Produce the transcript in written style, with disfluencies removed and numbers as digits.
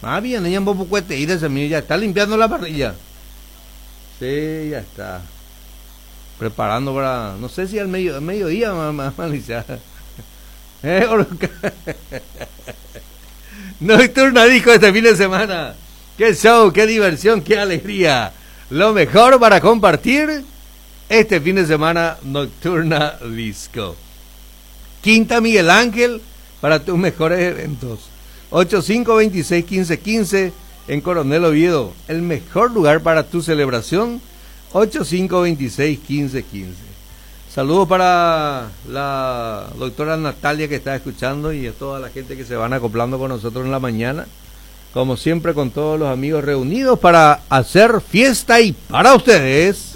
Ah, bien, ella en Bopucuete y de semilla ya está limpiando la parrilla. Sí, ya está. Preparando para, no sé si al mediodía, Alicia. Oruca. Nocturna disco este fin de semana. Qué show, qué diversión, qué alegría. Lo mejor para compartir este fin de semana, Nocturna Disco. Quinta Miguel Ángel para tus mejores eventos. 8526-1515 en Coronel Oviedo. El mejor lugar para tu celebración. 8526-1515. Saludos para la doctora Natalia que está escuchando y a toda la gente que se van acoplando con nosotros en la mañana. Como siempre, con todos los amigos reunidos para hacer fiesta y para ustedes.